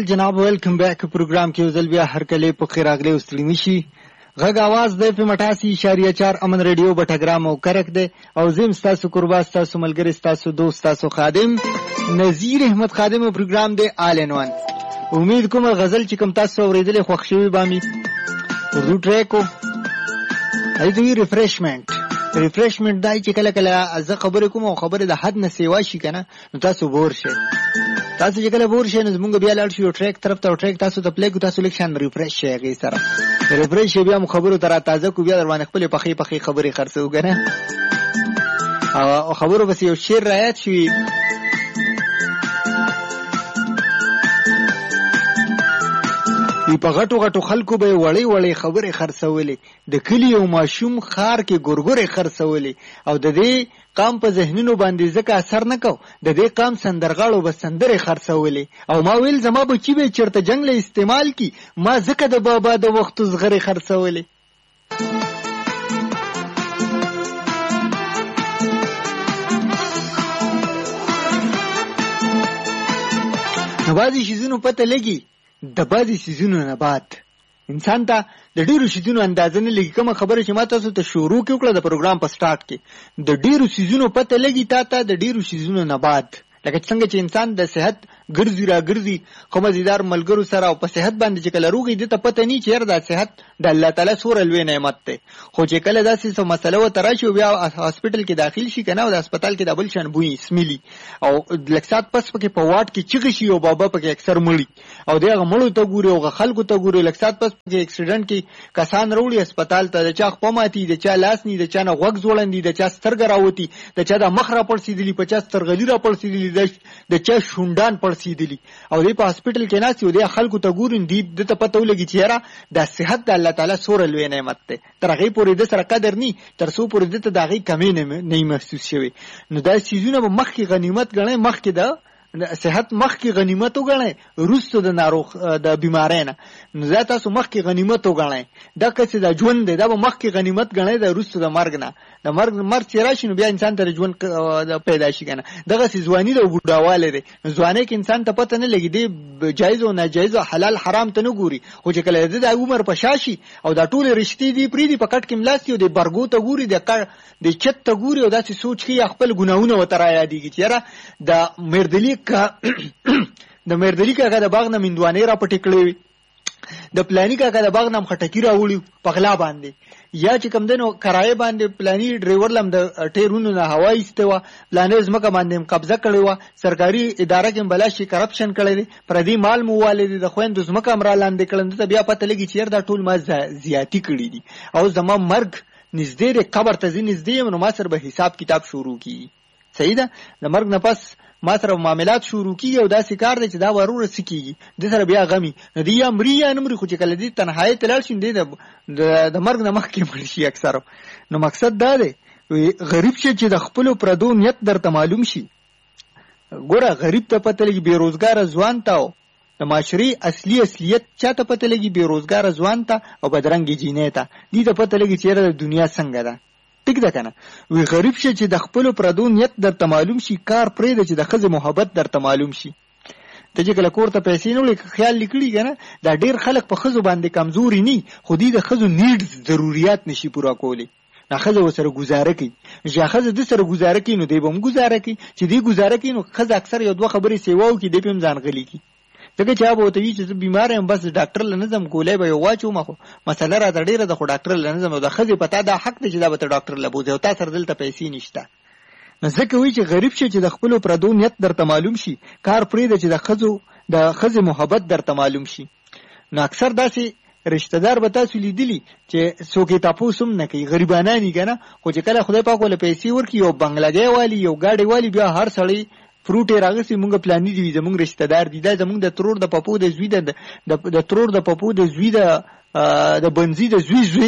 ول جناب ویلکم بیک پروګرام کې وزل بیا هر کله په خیر اغله وستلی نشي غږ आवाज د په 88.4 امن رادیو بټګرام او کرک ده او زم تاسو قربا تاسو ملګری تاسو دوست تاسو خادم نذیر احمد خادم پروګرام ده آل ان وان. امید کوم غزل چې کوم تاسو اوریدل خوښ شوي بامي اردو ټریکو ایدوی ریفریشمنت دای چې کله کله از خبرې کوم او خبره د حد نه سیوا شي کنه نو تاسو بور شئ. تاسو چې کله بور شئ نو زمونږ بیا لاړ شو ټریک طرف ته ټریک تاسو ته پلی کو تاسو لیکشن ریفریش شي غي سره ریفریش بیا مو خبرو تر تازه کو بیا روانه خپل پخې خبرې خرڅو کنه او خبرو بس یو شیر رایت شي. په غټو خلکو به وړي خبرې خرڅولې د کلی او ماشوم خار کې ګورګورې خرڅولې او د دې قام په ذهنونو باندې ځکه اثر نه کو د دې قام سندرغاړو به سندرې خرڅولې او ما ویل زما بچی به چرته جنگ له استعمال کی ما ځکه د بابا د وخت زغره خرڅولې. نو بعضې شیزونو پته لګي د بعضې سیزونو نه بعد انسان ته د ډیرو سیزونو اندازه نه لګي. کومه خبره چې ما تاسو ته شروع کړه د پروګرام په سٹارټ کې د ډیرو سیزونو پته لګي تا د ډیرو سیزونو نه بعد لکه څنګه چې انسان د صحت ګرځي خو مزیدار ملګرو سره او په صحت باندې چې کله روغي دي ته پته نه چیر د صحت د الله تعالی سور لوی نعمت ته خو چې کله داسې څه مسله و تراشي بیا هاسپټل کې داخل شي کنه او د هسپتال کې د بل شان بوې اسملی او لکسات پس پکې په واټ کې چغې شي او بابا پکې اکثر مړي او دغه مړو ته ګوري او خلکو ته ګوري لکسات پس پکې اکسیډنټ کې کسان وروړي هسپتال ته د چا خپماتي د چا لاس ني د چا نه غوږ زوړندې د چا سترګ راوتی د چا د مخ را پړسیدلی په چا سترګلی را پړسیدلی د چا شونډان پړسیدلی او دې په هسپټل کې ناس یو د خلکو ته ګورین دی د ته پته ولګي چې یاره د صحت د الله تعالی سور لوی نعمت ته تر هغه پورې د سره قدر ني تر څو پورې د ته د هغه کمی نه محسوس شوی نو دا سيزونه به مخکې غنیمت غنئ مخکې د صحت مخکې غنیمت وګڼئ وروسته د ناروغ د بیماری نه نو دا تاسو مخکې غنیمت وګڼئ دا کسې د ژوند دی دا به مخکې غنیمت ګڼئ د وروسته د مرګ نه د مرګ چې راشي نو بیا انسان ته ژوند پیدا شي کنه دغسې ځواني د بوډاوالی دی ځوانۍ کې انسان ته پته نه لګي دی جایز او ناجایز او حلال حرام ته نه ګوري خو چې کله د عمر په شا شي او دا ټولې رشتې دي پرېږدي په کټ کې ملاستي او د برګو ته ګوري د چت ته ګوري او داسې سوچ کوي خپل ګناهونه ورته رایادېږي چې یاره د مردلی کاکا د باغ نه مندوانې را پټې کړې وي د پلاني کاکا د باغ نه خټکی راوړي په غلا باندې یا چې کوم دنو کرایه باندې پلاني ډرایور لم د ټیرونو نه هوا ایسته و پلانې زمکه باندې قبضه کړې و سرکاري اداره کې بلاشي کرپشن کړی دی پردي مال مو والي د خويند زمکه امر لاندې کړند ته بیا پته لګي چې دا ټول ما زیاتی کړی دي او زما مرګ نږدې قبر ته نږدې نو ما سره به حساب کتاب شروع کی صحیح ده د مرګ نه پس ما سره معاملات شروع کیږي او دا کار دی چې دا ورور سکیږي د سره بیا غمی نه دی امري یا نمرې خو چې کله دې تنهایی تلل شي د مرګ نه مخکې مړ شي اکثر نو مقصد دا دی غریب شي چې د خپل پردو نیت درته معلوم شي ګوره غریب ته پته لګي بیروزګار ځوان ته د معاشري اصلیت چاته پته لګي بیروزګار ځوان ته او بدرنګ جینې ته دې ته پته لګي چې د دنیا څنګه ده ټیک ده کنه وی غریب شي چې د خپل پردو نیت درته معلوم شي کار پرې د چې د خزه محبت درته معلوم شي ته چې کله کور ته پیسې نه وړي خیال لیکلي کنه دا ډیر خلک په خزو باندې کمزوري ني خو دې د خزو نیډز ضرورت نشي پورا کولی نه خزه وسره گزاره کوي چې خزه د سره گزاره کوي نو دی به هم گزاره کوي چې دی گزاره کوي نو خزه اکثر یو دوه خبرې سیواو کې دی په ځان غلي کی دغه چا به وتوی چې بیمار یم بس ډاکټر لنظم کولای به واچو مخه مسله را ډیره د خو ډاکټر لنظم د خزه پتا دا حق دی چې دا به ډاکټر لبوځي او تاسو سره دلته پیسې نشته ځکه وی چې غریب شي چې د خپل پردو نیت درته معلوم شي کار پرې د چې د خزه محبت درته معلوم شي نو اکثر داسې رشتہ دار به تاسو لیدلی چې څوک تاسو هم نه کوي غریبانانی کنه خو چې کله خدای پاک ول پیسې ورکي یو بنگلادي والی یو گاډي والی بیا هر سړی فروټ راغسي مونږ پلانې دي زمونږ رشتہ دار دي دا زمونږ د ترور د پپو د زوی د ترور د پپو د زوی د بنزي د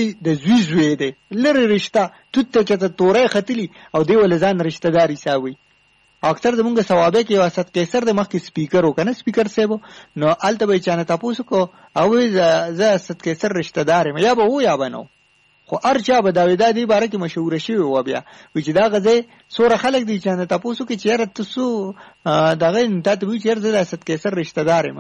زوی دی لره رشتہ توت ته تورې ختلی او دی ول ځان رشتہ دار حسابي اکثر زمونږ ثوابه کې واسط کیسر د مخ کې سپیکر وکنه سپیکر سیبو نو الته به چانه تاسو کو او ز ست کیسر رشتہ دار یا به و یا بنو خو ارچا به دا دی باره کې مشهور شي و بیا و چې دا غزه سوره خلک دي چې نه تاسو کې چیرې تاسو دا غن ته وی چیرې د ست کیسر رشتہ دار ما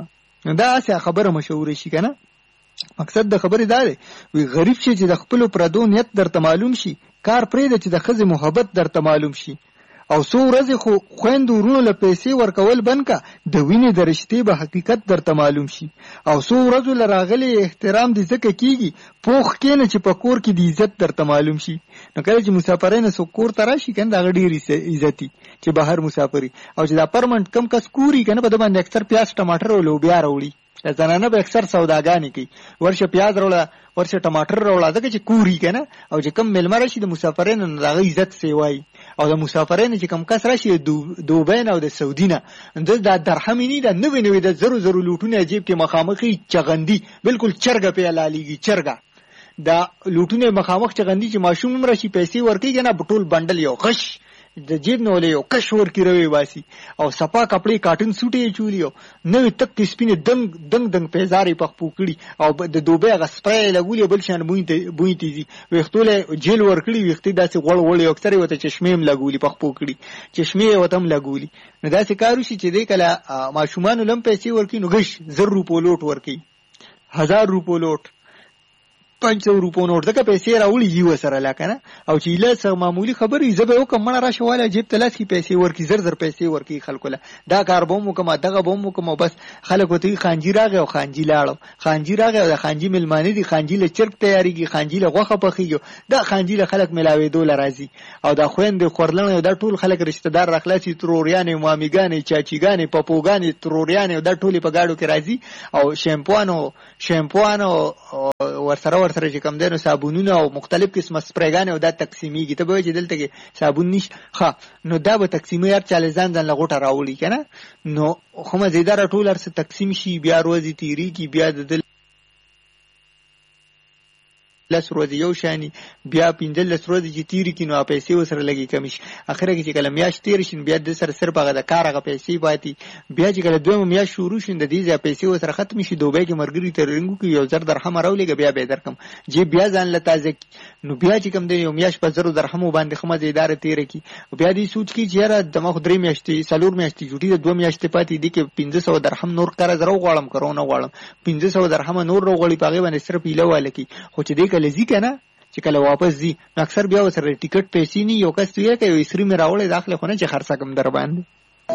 دا اسه خبره مشهور شي کنه. مقصد د خبرې دا دی وی غریب شي چې د خپل پردو نیت درته معلوم شي، کار پرې د چې د خزې محبت درته معلوم شي، او څو ورځې خو خويند ورونو له پیسې ورکول بند کا، د وینې د رشتې به حقیقت درته معلوم شي، او څو ورځو له راغلي احترام دې ځکه کیږي پوخ کینه چې په کور کې د عزت درته معلوم شي. نو کله چې مسافرین سو کور ته راشي کنه دا ډېر عزتي چې بهر مسافری، او چې دا پرمنټ کم کس کوري کنه په د باندې اکثر پیاز ټماټر او لوبیا راوړي، زنانه به اکثر سوداګانی کوي، ورشه پیاز راوړه ورشه ټماټر راوړه ځکه چې کوري کنه، او چې کم ملمه راشي د مسافرینو نه دغه عزت سیوای، او د مسافرینو چې کم کس راشي دوبین او د سعودي نه د درهم نه د نوې د زرو لوټونه جیب کې مخامخي چغندي بالکل چرګه په لالیږي چرګه دا لوټونه مخامخ چغندي چې ماشوم راشي پیسې ورکي کنه بټول بندل یو غش د جیب نو له یو کشور کې روي واسي، او صفا کپڑے کاټن سوټي چولیو نو تک سپینه دنګ پیزاري پخپو کړي، او د دوبه غسپای لګولې بل شان بوې تیزي وختوله جیل ورکړي، وختي داسې غوړ اکثر وته چشمیم لګولي پخپو کړي، چشمه وتم لګولي، نو داسې کارو شي چې دې کله ماشومان لم پیسې ورکي نو غش 1000 روپو لوټ ورکي، 1000 روپو لوټ، 500 روپو نوټ دغه پیسې راوړي یو سره لکنه، او چې له معمولی خبرې زبې وکم مړه راشه جیب تلاس کی پیسې ورکی زر پیسې ورکی خلکو له دا کار بوم وکم دغه بوم وکم، بس خلکو ته خانجی راغی او خانجی لاړو، خانجی راغی او خانجی ملمانه دي، خانجی له چرګ تیاریږي، خانجی له غوخه پخیږي، دا خانجی له خلک ملاوي دول راځي، او دا خويند خورلنه دا ټول خلک رشتہ دار راخلاصي تروریانې مامیګانې چاچیګانې پپوګانې تروریانې دا ټولي په گاډو کې راځي، او شیمپوانو ورسره چې کم دینو صابونونه او مختلف قسمه سپریګانې او دا تقسیمیږي، ته به چې دلته کې صابون نشته ښه نو دا به تقسیمي هر چاله ځان لغوټه راوړي کنه، نو خو مزیدار ټول هر څه تقسیم شي، بیا ورځې تیری کی بیا د لس ورځې یو شانی بیا 15 ورځې چې تیری کی نو پیسې وسره لګي کمیش، اخره کې چې کله میاش تیر شین بیا د سر هغه د کارغه پیسې پاتې، بیا چې کله دوه میاش شروع شین د دې پیسې وسره ختم شي، دوبه کې مرګري ترنګو کې یو 1000 درهم راولېږي، بیا به درکم جی بیا ځان لتازه نو بیا چې کم دی یو میاش په 1000 درهم باندې خمه اداره تیر کی، بیا دې سوچ کی چې را د مخ درې میاشتې سلور میاشتې جوړي د 2 میاشتې پاتې دي کې 1500 درهم نور قرض راو غواړم کرونه غواړم 1500 درهم نور راغړي پاغه باندې صرف ایلواله کی، خو چې دې کله ځي کنه چې کله واپس ځي اکثر بیا وسره ټیکټ پیسې نه یو کس یې کوي سری مې راوړې داخله خونه چې خرڅه کم در باندې.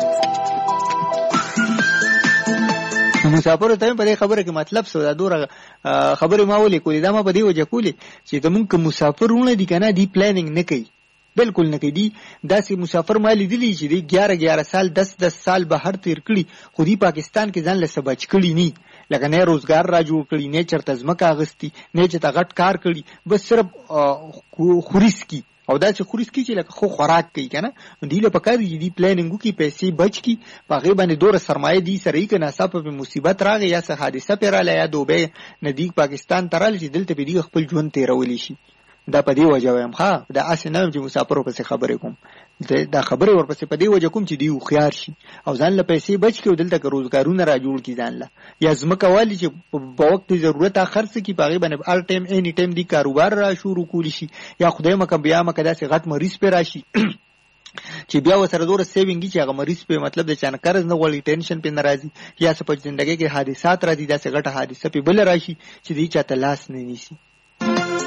مسافر ته په دې خبره کې مطلب څه دا دوره خبره ما ولې کولې دا ما په دې وجه کولې چې زمونږ مسافرونه دي کنه دی پلانینګ نه کوي، بالکل نه کوي، داسې مسافر مالی دي چې دی 11 سال 10 سال بهر تیر کړي، خو دی پاکستان کې ځان له سبچ کړي نه، لکه نه روزګار را جوړ کړي، نه چرته ځمکه اغستی، نه چې تا غټ کار کړي، بس صرف خوريس کی او دا چې خوريس کی چې لکه خو خوراک کوي کنه، دی له پکار دی پلانینګو کې پیسې بچ کی، باغې باندې دوره سرمایه دی سره یې کنه صاحب په مصیبت راغی یا څه حادثه پیراله یا دوبه ندی پاکستان ترال چې دلته به دی خپل ژوند تیرولې شي، دا په دې وجه وایم ها دا اسنه چې مسافرو په خبرې کوم، دا خبره ورپسې په دې وجه کوم چې دی خيار شي او ځان له پیسې بچ کې دلته کې روزګارونه را جوړ کی ځان له، یا ځمکه والی چې په وخت ضرورت خرڅ کی باغې باندې ال ټایم اني ټایم دی کاروبار را شروع کولی شي، یا خدای مکه بیا مکه داسې غټ مریض په راشي چې بیا وسره دوره سیوینګ چې هغه مریض په مطلب د چانه قرض نه غوړي ټینشن په ناراضي، یا څه په ژوندۍ کې حادثات را دي داسې غټه حادثه په بل راشي چې دی چاته لاس نه نیسي،